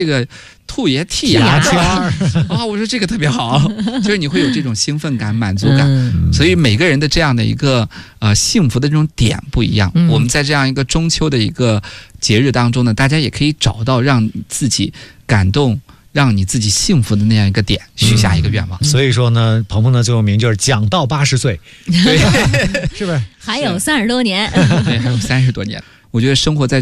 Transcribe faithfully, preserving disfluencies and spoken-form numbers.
这个兔爷剃牙签啊，我说这个特别好，就是你会有这种兴奋感、满足感。嗯、所以每个人的这样的一个呃幸福的这种点不一样。嗯、我们在这样一个中秋的一个节日当中呢，大家也可以找到让自己感动、让你自己幸福的那样一个点，许下一个愿望。 嗯、所以说呢，鹏鹏的座右铭就是讲到八十岁，对，是不是？ 还有三十多年， 对，还有三十多年。我觉得生活在